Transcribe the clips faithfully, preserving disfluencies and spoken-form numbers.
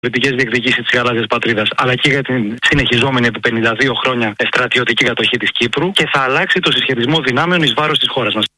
πολιτικές διεκδικήσεις της γαλάζιας πατρίδας, αλλά και για την συνεχιζόμενη επί πενήντα δύο χρόνια στρατιωτική κατοχή της Κύπρου και θα αλλάξει το συσχετισμό δυνάμεων εις βάρος της χώρας μας.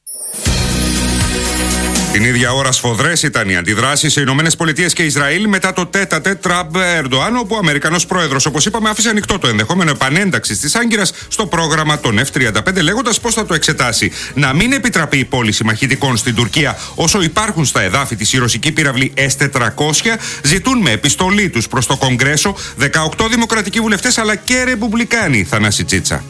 Την ίδια ώρα σφοδρές ήταν οι αντιδράσεις σε Ηνωμένες Πολιτείες και Ισραήλ μετά το τέτα-τέτ Τραμπ-Ερντοάν, όπου ο Αμερικανός πρόεδρος, όπως είπαμε, άφησε ανοιχτό το ενδεχόμενο επανένταξης της Άγκυρας στο πρόγραμμα των εφ τριάντα πέντε, λέγοντας πώς θα το εξετάσει. Να μην επιτραπεί η πώληση μαχητικών στην Τουρκία όσο υπάρχουν στα εδάφη της η ρωσική πύραυλη ες τετρακόσια, ζητούν με επιστολή τους προς το Κογκρέσο δεκαοκτώ δημοκρατικοί βουλευτές αλλά και ρεπουμπλικάνοι. Θανάση Τσίτσα.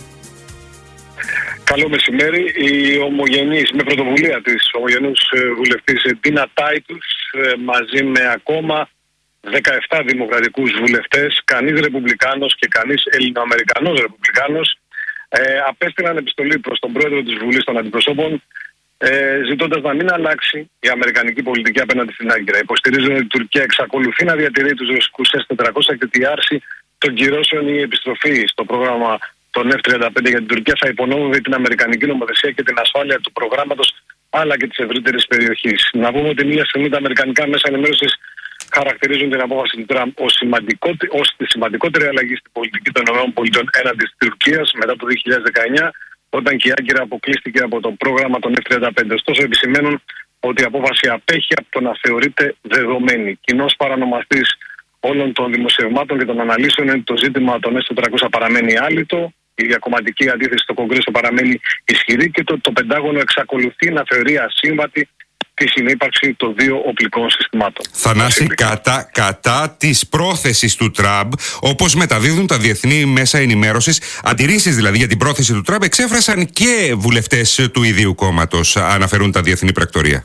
Καλό μεσημέρι. Η ομογενής, με πρωτοβουλία της ομογενούς βουλευτής Ντίνα Τάιτους, μαζί με ακόμα δεκαεπτά δημοκρατικούς βουλευτές, κανείς ρεπουμπλικάνος και κανείς ελληνοαμερικανός ρεπουμπλικάνος, ε, απέστειλαν επιστολή προς τον πρόεδρο της Βουλής των Αντιπροσώπων, ε, ζητώντας να μην αλλάξει η αμερικανική πολιτική απέναντι στην Άγκυρα. Υποστηρίζουν ότι η Τουρκία εξακολουθεί να διατηρεί τους ρωσικούς ες τετρακόσια και ότι η άρση των κυρώσεων ή η επιστροφή στο πρόγραμμα των εφ τριάντα πέντε για την Τουρκία θα υπονόμευε την αμερικανική νομοθεσία και την ασφάλεια του προγράμματος αλλά και της ευρύτερης περιοχής. Να πούμε ότι μία στιγμή τα αμερικανικά μέσα ενημέρωσης χαρακτηρίζουν την απόφαση του Τραμπ ως, ως τη σημαντικότερη αλλαγή στην πολιτική των ΗΠΑ έναντι της Τουρκίας μετά το δύο χιλιάδες δεκαεννιά, όταν και η Άγκυρα αποκλείστηκε από το πρόγραμμα των εφ τριάντα πέντε. Ωστόσο, επισημαίνουν ότι η απόφαση απέχει από το να θεωρείται δεδομένη. Κοινός παρανομαστής όλων των δημοσιευμάτων και των αναλύσεων είναι το ζήτημα των ες τετρακόσια παραμένει άλυτο. Η διακομματική αντίθεση στο Κογκρέσο παραμένει ισχυρή και το, το Πεντάγωνο εξακολουθεί να θεωρεί ασύμβατη τη συνύπαρξη των δύο οπλικών συστημάτων. Θανάση, κατά, κατά της πρόθεσης του Τραμπ, όπως μεταδίδουν τα διεθνή μέσα ενημέρωσης, αντιρρήσεις δηλαδή για την πρόθεση του Τραμπ εξέφρασαν και βουλευτές του ιδίου κόμματος, αναφέρουν τα διεθνή πρακτορία.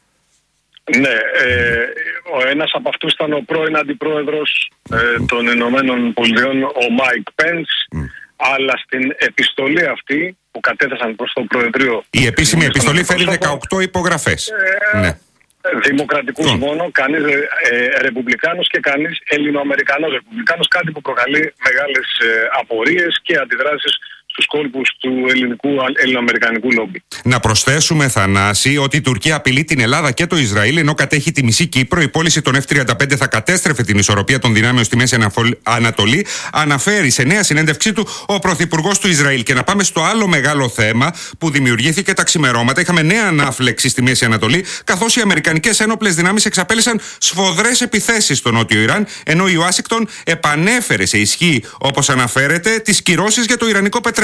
Ναι, ε, ο ένας από αυτούς ήταν ο πρώην αντιπρόεδρος ε, των Ηνωμένων Πολιτειών, ο Μάικ Πένς, mm. αλλά στην επιστολή αυτή που κατέθεσαν προς το Προεδρείο... Η επίσημη επιστολή φέρει δεκαοκτώ υπογραφές. Ε, ναι. Δημοκρατικούς mm. μόνο, κανείς ε, ρεπουμπλικάνος και κανείς ελληνοαμερικανός ρεπουμπλικάνος, κάτι που προκαλεί μεγάλες ε, απορίες και αντιδράσεις στους κόλπους του ελληνικού, ελληνοαμερικανικού λόμπι. Να προσθέσουμε, Θανάση, ότι η Τουρκία απειλεί την Ελλάδα και το Ισραήλ ενώ κατέχει τη μισή Κύπρο. Η πώληση των εφ τριάντα πέντε θα κατέστρεφε την ισορροπία των δυνάμεων στη Μέση Ανατολή, αναφέρει σε νέα συνέντευξή του ο Πρωθυπουργός του Ισραήλ. Και να πάμε στο άλλο μεγάλο θέμα που δημιουργήθηκε τα ξημερώματα. Είχαμε νέα ανάφλεξη στη Μέση Ανατολή, καθώς οι αμερικανικές ένοπλες δυνάμεις εξαπέλυσαν σφοδρές επιθέσεις στο νότιο Ιράν, ενώ η Ουάσιγκτον επανέφερε σε ισχύ, όπως αναφέρεται, τις κυρώσεις για το ιρανικό πετρέλαιο.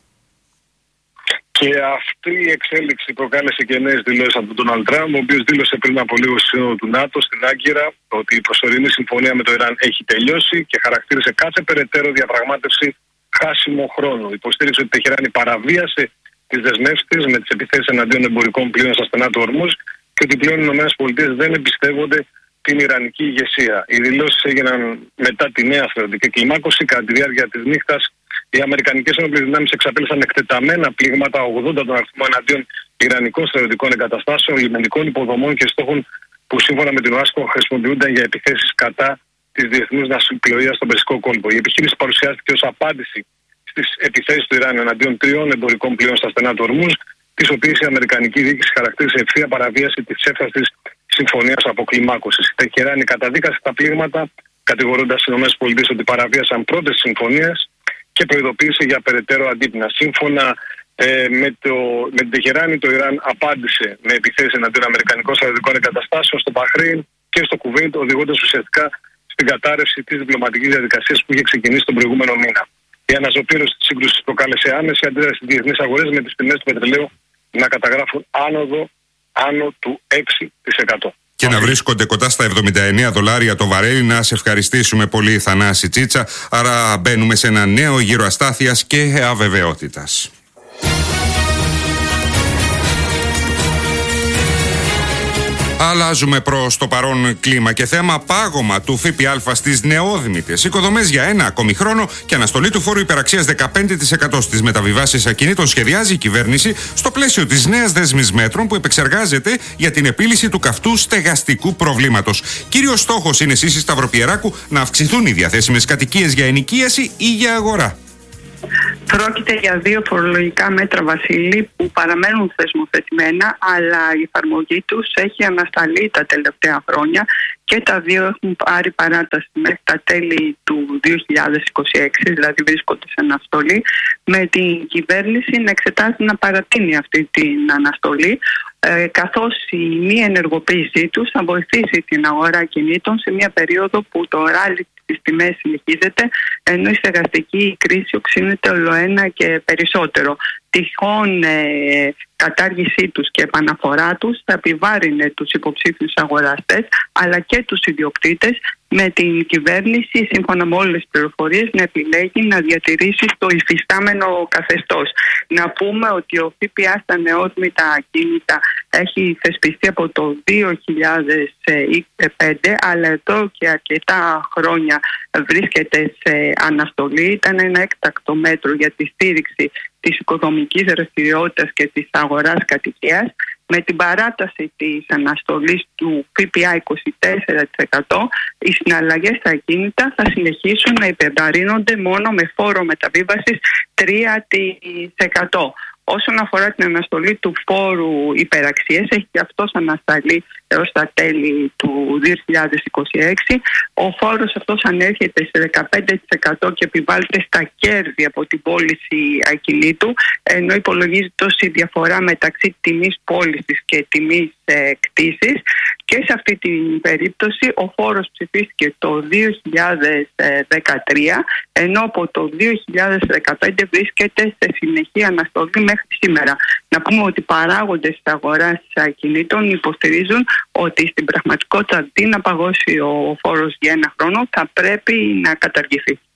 Και αυτή η εξέλιξη προκάλεσε και νέες δηλώσεις από τον Ντόναλντ Τραμπ, ο οποίος δήλωσε πριν από λίγο στη Σύνοδο του ΝΑΤΟ στην Άγκυρα ότι η προσωρινή συμφωνία με το Ιράν έχει τελειώσει και χαρακτήρισε κάθε περαιτέρω διαπραγμάτευση χάσιμο χρόνο. Υποστήριξε ότι η Τεχεράνη παραβίασε τις δεσμεύσεις της με τις επιθέσεις εναντίον εμπορικών πλοίων στα στενά του Ορμούζ και ότι πλέον οι ΗΠΑ δεν εμπιστεύονται την ιρανική ηγεσία. Οι δηλώσεις έγιναν μετά τη νέα στρατιωτική κλιμάκωση. Κατά τη διάρκεια της νύχτας, οι αμερικανικές ένοπλες δυνάμεις εξαπέλυσαν εκτεταμένα πλήγματα, ογδόντα τον αριθμό, εναντίον ιρανικών στρατιωτικών εγκαταστάσεων, λιμενικών υποδομών και στόχων που σύμφωνα με την Ουάσιγκτον χρησιμοποιούνταν για επιθέσεις κατά της διεθνούς ναυσιπλοείας στον Περσικό κόλπο. Η επιχείρηση παρουσιάστηκε ως απάντηση στις επιθέσεις του Ιράν εναντίον τριών εμπορικών πλοίων στα στενά του Ορμούζ, τις οποίες η αμερικανική διοίκηση χαρακτήρισε ευθεία παραβίαση της έφταστης συμφωνίας αποκλιμάκωσης. Η Τεχεράνη καταδίκασε τα πλήγματα, κατηγορώντας τις ΗΠΑ ότι παραβίασαν πρώτες συμφωνίες και προειδοποίησε για περαιτέρω αντίπεινα. Σύμφωνα ε, με, το, με την Τεχεράνη, το Ιράν απάντησε με επιθέσεις εναντίον αμερικανικών στρατιωτικών εγκαταστάσεων στο Μπαχρέιν και στο Κουβέιτ, οδηγώντας ουσιαστικά στην κατάρρευση της διπλωματικής διαδικασίας που είχε ξεκινήσει τον προηγούμενο μήνα. Η αναζωπήρωση της σύγκρουσης προκάλεσε άμεση αντίδραση στις διεθνείς αγορές, με τις τιμές του πετρελαίου να καταγράφουν άνοδο άνω του έξι τοις εκατό. Και να βρίσκονται κοντά στα εβδομήντα εννέα δολάρια το βαρέλι. Να σε ευχαριστήσουμε πολύ, Θανάση Τσίτσα. Άρα μπαίνουμε σε ένα νέο γύρο αστάθειας και αβεβαιότητας. Αλλάζουμε προς το παρόν κλίμα και θέμα: πάγωμα του ΦΠΑ στις νεόδημητες οικοδομές για ένα ακόμη χρόνο και αναστολή του φόρου υπεραξίας δεκαπέντε τοις εκατό στις μεταβιβάσεις ακινήτων σχεδιάζει η κυβέρνηση στο πλαίσιο της νέας δέσμης μέτρων που επεξεργάζεται για την επίλυση του καυτού στεγαστικού προβλήματος. Κύριος στόχος είναι, Σύση Σταυροπιεράκου, να αυξηθούν οι διαθέσιμες κατοικίες για ενοικίαση ή για αγορά. Πρόκειται για δύο φορολογικά μέτρα, Βασίλη, που παραμένουν θεσμοθετημένα, αλλά η εφαρμογή τους έχει ανασταλεί τα τελευταία χρόνια και τα δύο έχουν πάρει παράταση μέχρι τα τέλη του δύο χιλιάδες είκοσι έξι, δηλαδή βρίσκονται σε αναστολή, με την κυβέρνηση να εξετάζει να παρατείνει αυτή την αναστολή, ε, καθώς η μη ενεργοποίησή τους θα βοηθήσει την αγορά κινήτων σε μια περίοδο που το ράλι στις τιμές συνεχίζεται, ενώ η στεγαστική κρίση οξύνεται ολοένα και περισσότερο. Τυχόν ε, κατάργησή τους και επαναφορά τους θα επιβάρυνε τους υποψήφιους αγοραστές αλλά και τους ιδιοκτήτες, με την κυβέρνηση, σύμφωνα με όλες τις πληροφορίες, να επιλέγει να διατηρήσει το υφιστάμενο καθεστώς. Να πούμε ότι ο ΦΠΑ στα νεόσμητα ακίνητα έχει θεσπιστεί από το δύο χιλιάδες πέντε, αλλά εδώ και αρκετά χρόνια βρίσκεται σε αναστολή. Ήταν ένα έκτακτο μέτρο για τη στήριξη της οικοδομικής δραστηριότητας και της αγοράς κατοικίας. Με την παράταση της αναστολής του ΦΠΑ είκοσι τέσσερα τοις εκατό, οι συναλλαγές στα ακίνητα θα συνεχίσουν να υπερβαρύνονται μόνο με φόρο μεταβίβασης τρία τοις εκατό. Όσον αφορά την αναστολή του φόρου υπεραξίες, έχει και αυτός ανασταλεί έως τα τέλη του δύο χιλιάδες είκοσι έξι. Ο φόρος αυτός ανέρχεται σε δεκαπέντε τοις εκατό και επιβάλλεται στα κέρδη από την πώληση ακινήτου, ενώ υπολογίζεται ως η διαφορά μεταξύ τιμής πώλησης και τιμής ε, κτήσης. Και σε αυτή την περίπτωση ο φόρος ψηφίστηκε το δύο χιλιάδες δεκατρία, ενώ από το δύο χιλιάδες δεκαπέντε βρίσκεται σε συνεχή αναστολή μέχρι σήμερα. Να πούμε ότι οι παράγοντες της αγοράς ακινήτων υποστηρίζουν ότι στην πραγματικότητα, αντί να παγώσει ο φόρος για ένα χρόνο, θα πρέπει να καταργηθεί.